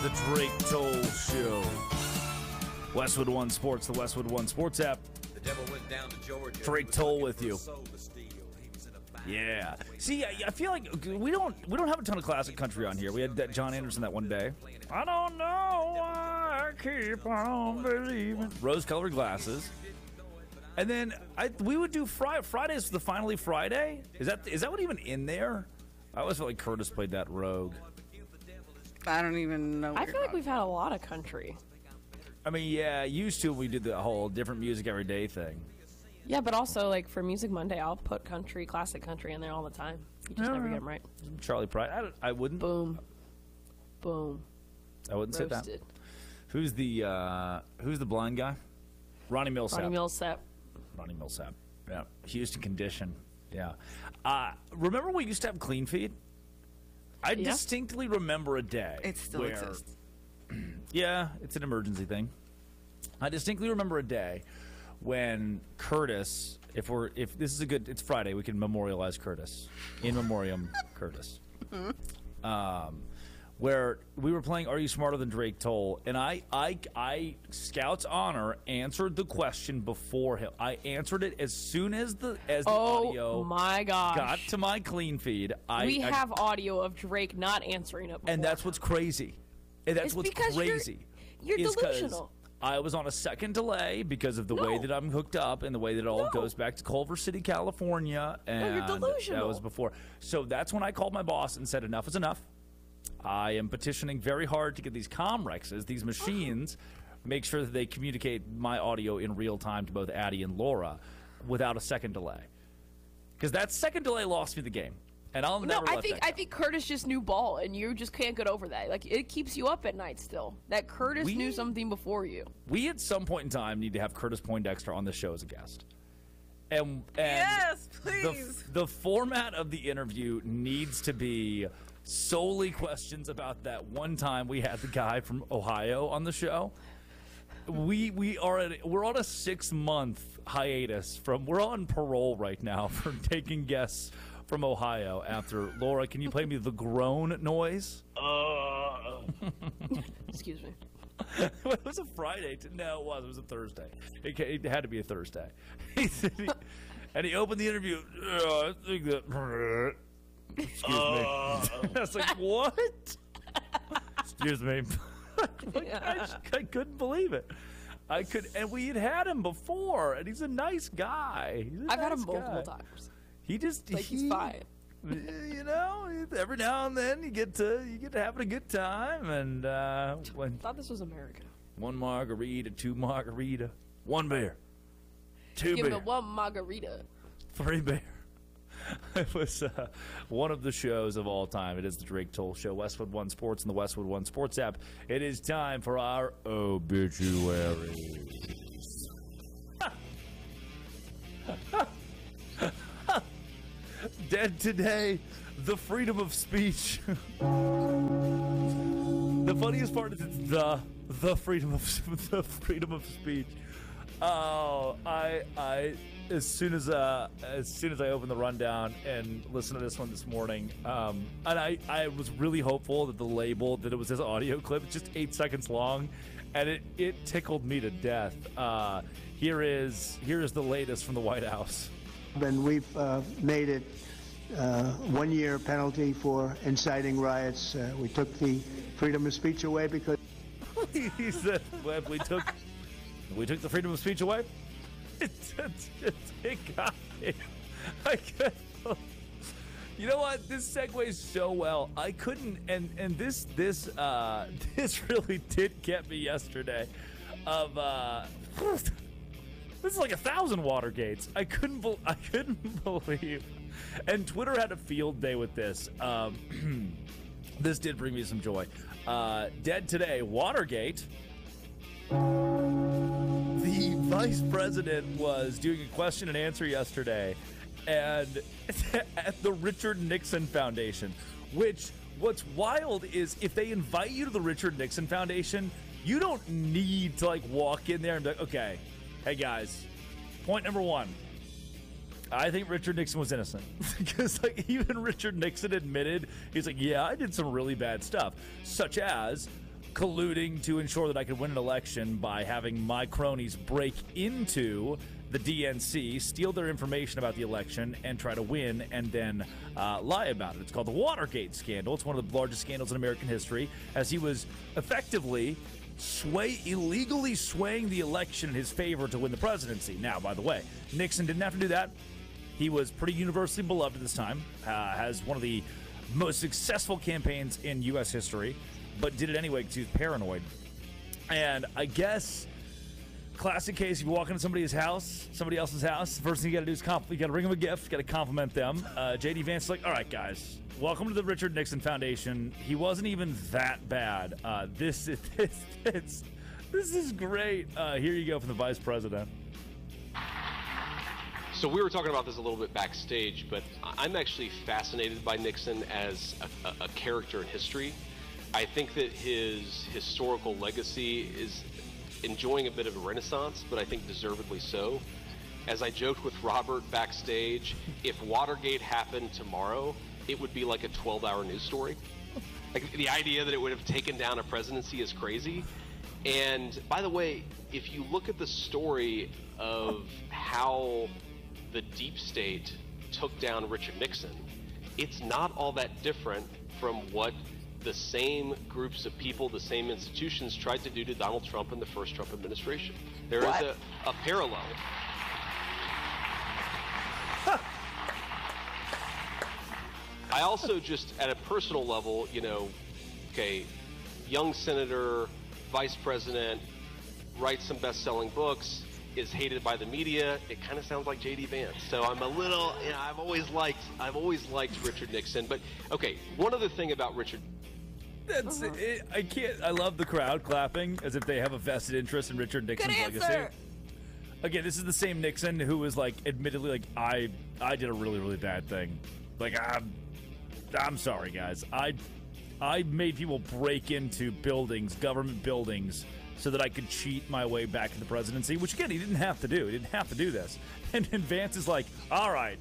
The Drake Toll Show. Westwood One Sports, the Westwood One Sports app. The devil went down to Georgia. Drake Toll with you. Yeah. See, I feel like we don't have a ton of classic country on here. We had that John Anderson that one day. I don't know why I keep on believing. Rose-colored glasses. And then we would do Fridays, the Finally Friday. Is that what even in there? I always felt like Curtis played that rogue. I don't even know. I feel like we've had a lot of country. I mean, yeah, used to when we did the whole different music every day thing. Yeah, but also, like, for Music Monday, I'll put classic country in there all the time. You just never get them right. Charlie Pride. I wouldn't. Boom. Boom. I wouldn't say that. Roasted. Who's the blind guy? Ronnie Millsap. Ronnie Millsap. Yeah. Houston Condition. Yeah. Remember we used to have Clean Feed? I distinctly remember a day. It still exists. Yeah, it's an emergency thing. I distinctly remember a day when Curtis, if this is it's Friday, we can memorialize Curtis. In memoriam Curtis. Where we were playing Are You Smarter Than Drake Toll? And I Scout's Honor answered the question before him. I answered it as soon as the audio my gosh. got to my Clean Feed. We have audio of Drake not answering it before. And that's what's crazy. And that's what's crazy. You're delusional. I was on a second delay because of the way that I'm hooked up and the way that it all goes back to Culver City, California. And you're delusional. That was before. So that's when I called my boss and said, enough is enough. I am petitioning very hard to get these Comrexes, these machines, make sure that they communicate my audio in real time to both Addie and Laura without a second delay. Because that second delay lost me the game. And I'll never let that go. I think Curtis just knew ball, and you just can't get over that. Like, it keeps you up at night still. That Curtis knew something before you. We, at some point in time, need to have Curtis Poindexter on the show as a guest. And yes, please. The format of the interview needs to be solely questions about that one time we had the guy from Ohio on the show. We're on a 6-month hiatus we're on parole right now for taking guests from Ohio after Laura. Can you play me the groan noise? Excuse me. It was a Friday. No, it was a Thursday. It had to be a Thursday. And he opened the interview. I think that. Excuse me. I was like, what? Excuse me. I couldn't believe it. And we had him before, and he's a nice guy. I've had him multiple times. He's fine. You know, every now and then you get to having a good time, and I thought this was America. 1 margarita, 2 margarita, 1 beer, 2 beer. Give me 1 margarita, 3 beer. It was one of the shows of all time. It is the Drake Toll Show, Westwood One Sports and the Westwood One Sports app. It is time for our obituaries. Dead today, the freedom of speech. The funniest part is it's the freedom of speech. Oh, as soon as I opened the rundown and listened to this one this morning, and I was really hopeful that the label that it was this audio clip, it's just 8 seconds long, and it tickled me to death. Here is the latest from the White House. And we've made it 1 year penalty for inciting riots. We took the freedom of speech away because he said we took the freedom of speech away. It got me. You know what? This segues so well. I couldn't, and this really did get me yesterday. This is like 1,000 Watergates. I couldn't believe. And Twitter had a field day with this. This did bring me some joy. Dead today, Watergate. The vice president was doing a question and answer yesterday, and at the Richard Nixon Foundation. Which, what's wild is if they invite you to the Richard Nixon Foundation, you don't need to walk in there and be like, okay, hey guys, point number 1. I think Richard Nixon was innocent. Because even Richard Nixon admitted, he's like, yeah, I did some really bad stuff, such as colluding to ensure that I could win an election by having my cronies break into the DNC, steal their information about the election, and try to win and then lie about it. It's called the Watergate scandal. It's one of the largest scandals in American history, as he was effectively illegally swaying the election in his favor to win the presidency. Now, by the way, Nixon didn't have to do that. He was pretty universally beloved at this time, has one of the most successful campaigns in U.S. history, but did it anyway because he was paranoid. And I guess, classic case, if you walk into somebody else's house, the first thing you got to do is you got to bring them a gift, you got to compliment them. J.D. Vance is like, all right, guys, welcome to the Richard Nixon Foundation. He wasn't even that bad. This is great. Here you go from the vice president. So we were talking about this a little bit backstage, but I'm actually fascinated by Nixon as a character in history. I think that his historical legacy is enjoying a bit of a renaissance, but I think deservedly so. As I joked with Robert backstage, if Watergate happened tomorrow, it would be like a 12-hour news story. Like, the idea that it would have taken down a presidency is crazy. And by the way, if you look at the story of how the deep state took down Richard Nixon, it's not all that different from what the same groups of people, the same institutions tried to do to Donald Trump in the first Trump administration. There is a parallel. I also just, at a personal level, young senator, vice president, writes some best-selling books, is hated by the media. It kind of sounds like J.D. Vance. So I'm a little, I've always liked Richard Nixon. But okay, one other thing about Richard. That's it. I love the crowd clapping as if they have a vested interest in Richard Nixon's legacy. Again, this is the same Nixon who was admittedly I did a really, really bad thing. I'm sorry, guys. I made people break into buildings, government buildings, so that I could cheat my way back to the presidency, which, again, he didn't have to do. He didn't have to do this. And Vance is like, all right,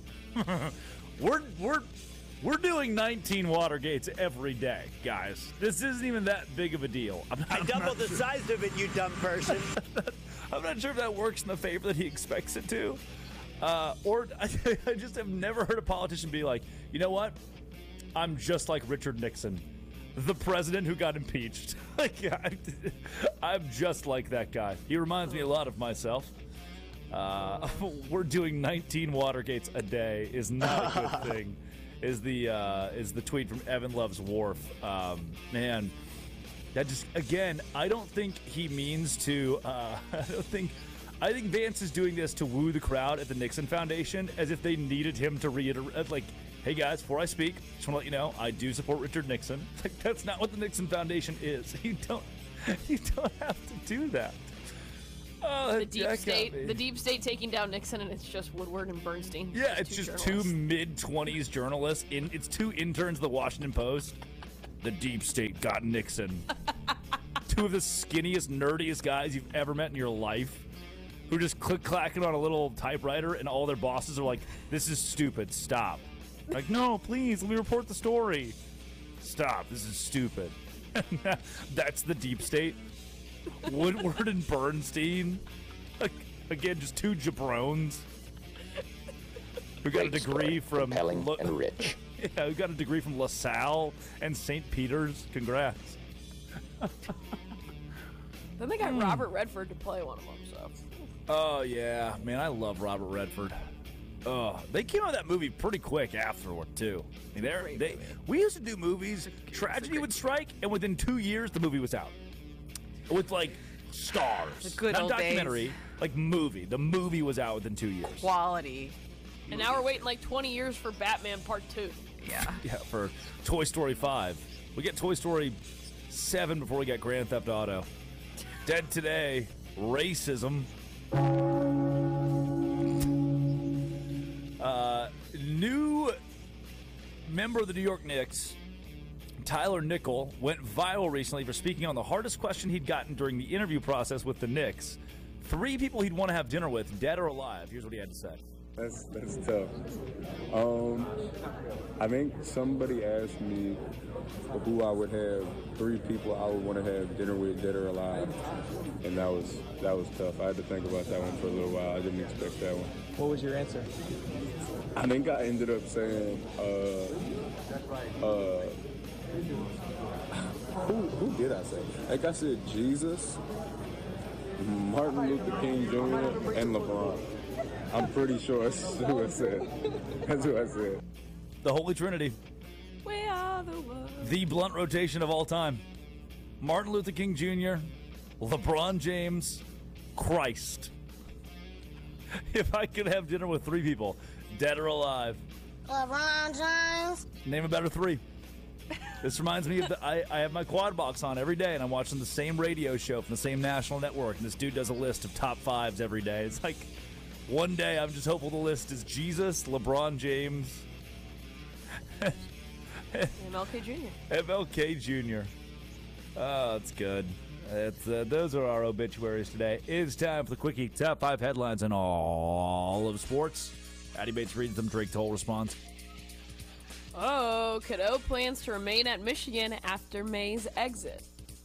we're doing 19 Watergates every day, guys. This isn't even that big of a deal. I doubled the size of it, you dumb person. I'm not sure if that works in the favor that he expects it to. Or I just have never heard a politician be like, you know what? I'm just like Richard Nixon, the president who got impeached. I'm just like that guy. He reminds me a lot of myself. We're doing 19 Watergates a day is not a good thing. Is the tweet from Evan Loves Wharf. Man, that just, again, I don't think he means to. I think Vance is doing this to woo the crowd at the Nixon Foundation, as if they needed him to reiterate, hey guys, before I speak, just want to let you know I do support Richard Nixon. That's not what the Nixon Foundation is. You don't have to do that. Oh, the deep state taking down Nixon, and it's just Woodward and Bernstein. Yeah, it's just two mid-20s journalists. It's two interns of the Washington Post. The deep state got Nixon. Two of the skinniest, nerdiest guys you've ever met in your life, who just click-clacking on a little typewriter, and all their bosses are like, this is stupid, stop. Like, no, please, let me report the story. Stop, this is stupid. That's the deep state. Woodward and Bernstein. Again, just two jabrones who got a degree from compelling and rich. Yeah, who got a degree from LaSalle and St. Peter's. Congrats. Then they got Robert Redford to play one of them, so. Oh, yeah. Man, I love Robert Redford. Oh, they came out of that movie pretty quick afterward, too. I mean, we used to do movies, tragedy would strike, and within 2 years, the movie was out. With, stars. The good Not old documentary, days. movie. The movie was out within 2 years. Quality. And now we're waiting 20 years for Batman Part 2. Yeah. Yeah, for Toy Story 5. We get Toy Story 7 before we get Grand Theft Auto. Dead Today, racism. New member of the New York Knicks, Tyler Nickel, went viral recently for speaking on the hardest question he'd gotten during the interview process with the Knicks. 3 people he'd want to have dinner with, dead or alive. Here's what he had to say. That's tough. I think somebody asked me who I would have, 3 people I would want to have dinner with, dead or alive, and that was tough. I had to think about that one for a little while. I didn't expect that one. What was your answer? I think I ended up saying, who did I say? Like I said, Jesus, Martin Luther King Jr., and LeBron. I'm pretty sure that's who I said. That's who I said. The Holy Trinity. We are the world. The blunt rotation of all time. Martin Luther King Jr., LeBron James, Christ. If I could have dinner with 3 people, dead or alive. LeBron James. Name a better 3. This reminds me of I have my quad box on every day, and I'm watching the same radio show from the same national network, and this dude does a list of top 5s every day. It's like, one day I'm just hopeful the list is Jesus, LeBron James, MLK Jr. MLK Jr. Oh, that's good. Those are our obituaries today. It's time for the Quickie Top 5 headlines in all of sports. Addy Bates reads them. Drake Toll responds. Oh, Cadeau plans to remain at Michigan after May's exit.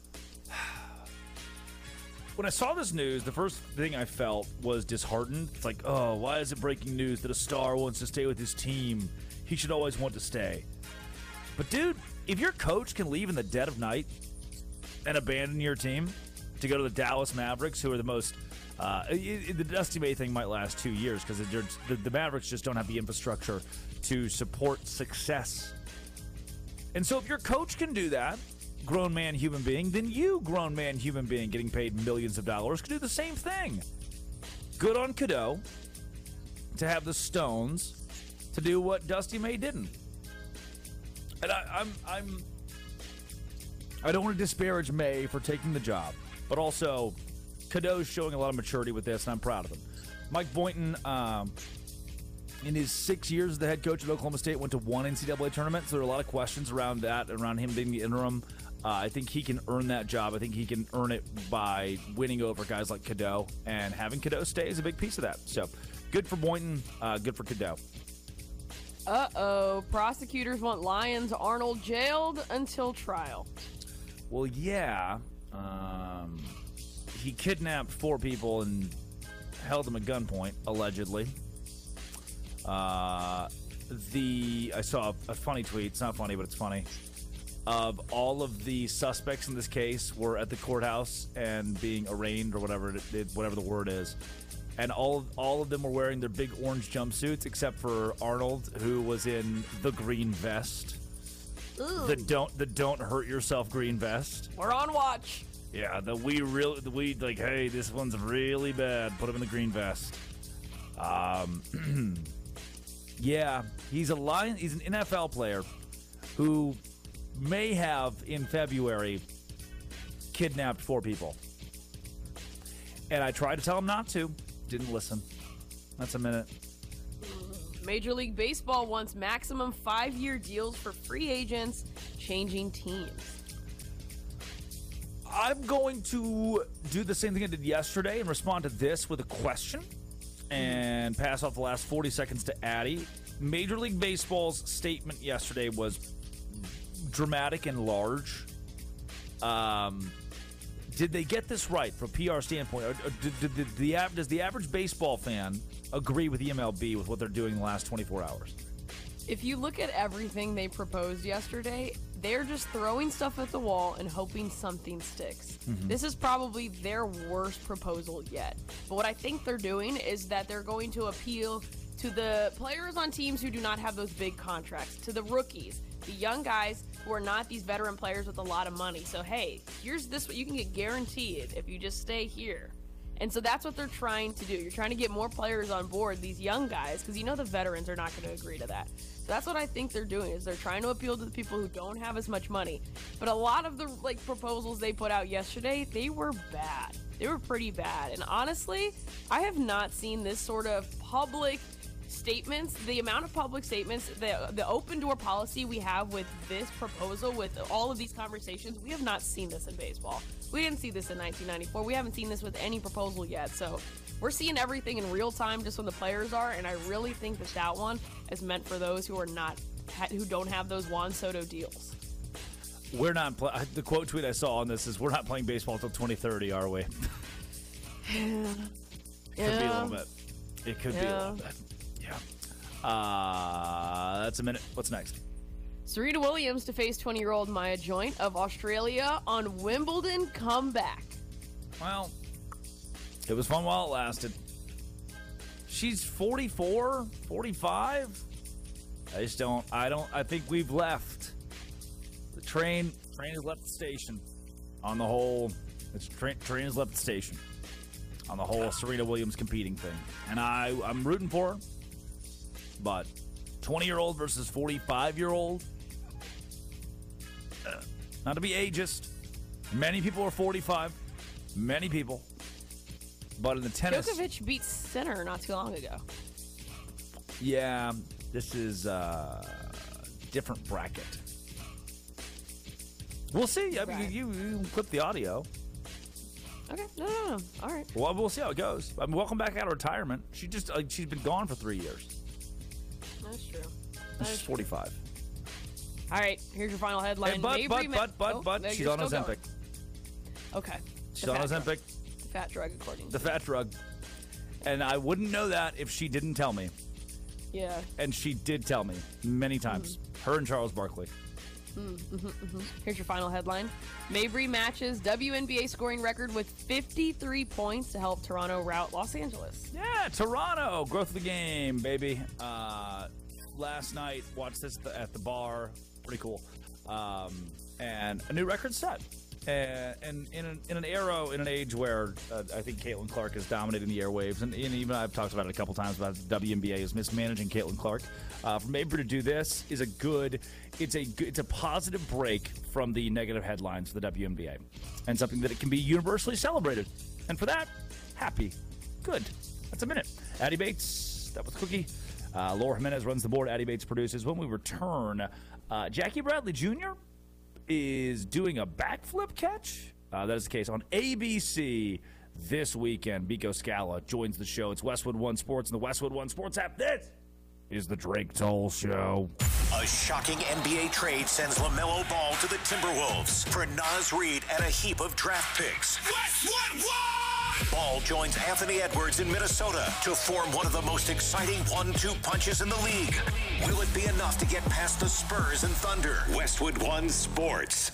When I saw this news, the first thing I felt was disheartened. It's like, oh, why is it breaking news that a star wants to stay with his team? He should always want to stay. But, dude, if your coach can leave in the dead of night and abandon your team to go to the Dallas Mavericks, who are the most... the Dusty May thing might last 2 years because the Mavericks just don't have the infrastructure to support success. And so if your coach can do that, grown man human being, then you, grown man human being getting paid millions of dollars, can do the same thing. Good on Cadeau to have the stones to do what Dusty May didn't. And I don't want to disparage May for taking the job, but also Cadeau's showing a lot of maturity with this, and I'm proud of him. Mike Boynton, in his 6 years as the head coach at Oklahoma State, went to 1 NCAA tournament, so there are a lot of questions around that, around him being the interim. I think he can earn that job. I think he can earn it by winning over guys like Cadeau, and having Cadeau stay is a big piece of that. So, good for Boynton, good for Cadeau. Uh-oh. Prosecutors want Lions Arnold jailed until trial. Well, yeah. He kidnapped 4 people and held them at gunpoint, allegedly. I saw a funny tweet. It's not funny, but it's funny. Of all of the suspects in this case were at the courthouse and being arraigned, or whatever the word is. And all of them were wearing their big orange jumpsuits, except for Arnold, who was in the green vest. Ooh. The don't hurt yourself green vest. We're on watch. Yeah, we like, hey, this one's really bad. Put him in the green vest. Yeah, he's an NFL player who may have, in February, kidnapped 4 people. And I tried to tell him not to. Didn't listen. That's a minute. Major League Baseball wants maximum 5-year deals for free agents changing teams. I'm going to do the same thing I did yesterday and respond to this with a question and pass off the last 40 seconds to Addy. Major League Baseball's statement yesterday was dramatic and large. Did they get this right from a PR standpoint? Or does the average baseball fan agree with the MLB with what they're doing in the last 24 hours? If you look at everything they proposed yesterday, they're just throwing stuff at the wall and hoping something sticks. Mm-hmm. This is probably their worst proposal yet. But what I think they're doing is that they're going to appeal to the players on teams who do not have those big contracts, to the rookies, the young guys who are not these veteran players with a lot of money. So, hey, here's this what you can get guaranteed if you just stay here. And so that's what they're trying to do. You're trying to get more players on board, these young guys, because you know the veterans are not going to agree to that. So that's what I think they're doing, is they're trying to appeal to the people who don't have as much money. But a lot of the proposals they put out yesterday, they were bad. They were pretty bad. And honestly, I have not seen this sort of public statements, the amount of public statements, the open door policy we have with this proposal, with all of these conversations, we have not seen this in baseball. We didn't see this in 1994. We haven't seen this with any proposal yet. So we're seeing everything in real time just when the players are, and I really think that one is meant for those who don't have those Juan Soto deals. We're not the quote tweet I saw on this is, we're not playing baseball until 2030, are we? Yeah. Could be a little bit. It could be a little bit. Yeah. That's a minute. What's next? Serena Williams to face 20-year-old Maya Joint of Australia on Wimbledon comeback. Well, it was fun while it lasted. She's 44, 45. I think we've left. The train has left the station on the whole. Train has left the station on the whole Serena Williams competing thing. And I'm rooting for her. But 20-year-old versus 45-year-old. Not to be ageist. Many people are 45. Many people. But in the tennis... Djokovic beat Sinner not too long ago. Yeah, this is a different bracket. We'll see. I mean, you clip the audio. Okay. No. All right. Well, we'll see how it goes. I mean, welcome back out of retirement. She's been gone for 3 years. That's true. She's 45. All right. Here's your final headline. But she's on Ozempic. Okay. She's on Ozempic. The fat drug, according to the fat drug. And I wouldn't know that if she didn't tell me. Yeah. And she did tell me many times. Her and Charles Barkley. Here's your final headline. Mabry matches WNBA scoring record with 53 points to help Toronto rout Los Angeles. Yeah, Toronto. Growth of the game, baby. Last night, watched this at the bar. Pretty cool. And a new record set. And in an age where I think Caitlin Clark is dominating the airwaves, and even I've talked about it a couple times about WNBA is mismanaging Caitlin Clark. For Mabry to do this is it's a positive break from the negative headlines for the WNBA, and something that it can be universally celebrated. And for that, happy, good. That's a minute. Addie Bates, that was Cookie. Laura Jimenez runs the board. Addie Bates produces. When we return, Jackie Bradley Jr. is doing a backflip catch. That is the case on ABC this weekend. Biko Scala joins the show. It's Westwood One Sports and the Westwood One Sports app. This is the Drake Toll Show. A shocking NBA trade sends LaMelo Ball to the Timberwolves for Naz Reid and a heap of draft picks. Westwood One! Ball joins Anthony Edwards in Minnesota to form one of the most exciting 1-2 punches in the league. Will it be enough to get past the Spurs and Thunder? Westwood One Sports.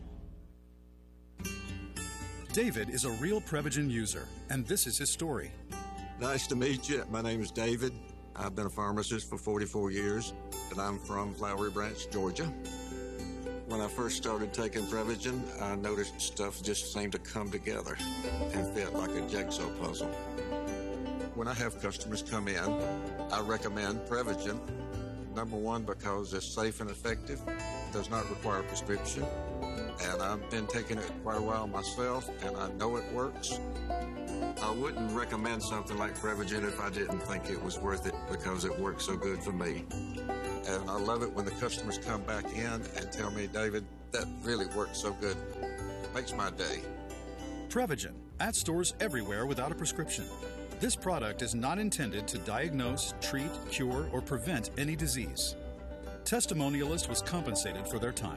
David is a real Prevagen user, and this is his story. Nice to meet you. My name is David. I've been a pharmacist for 44 years, and I'm from Flowery Branch, Georgia. When I first started taking Prevagen, I noticed stuff just seemed to come together and fit like a jigsaw puzzle. When I have customers come in, I recommend Prevagen. Number one, because it's safe and effective, does not require a prescription, and I've been taking it quite a while myself, and I know it works. I wouldn't recommend something like Prevagen if I didn't think it was worth it, because it works so good for me. And I love it when the customers come back in and tell me, David, that really works so good. It makes my day. Prevagen, at stores everywhere without a prescription. This product is not intended to diagnose, treat, cure, or prevent any disease. Testimonialist was compensated for their time.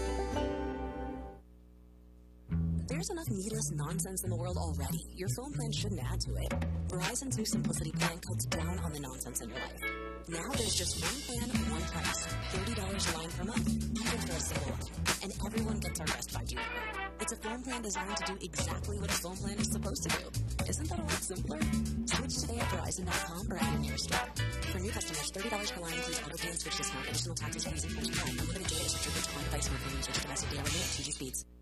There's enough needless nonsense in the world already. Your phone plan shouldn't add to it. Verizon's new Simplicity plan cuts down on the nonsense in your life. Now there's just one plan, one price. $30 a line per month, even for a single line. And everyone gets our best 5G network. It's a phone plan designed to do exactly what a phone plan is supposed to do. Isn't that a lot simpler? Switch today at Verizon.com or at your nearest store. For new customers, $30 per line includes auto-pay and switch discount, additional taxes, fees, and 40 plan. Unlimited data is restricted to one device, no premium, switch domestic data limit, 2G speeds.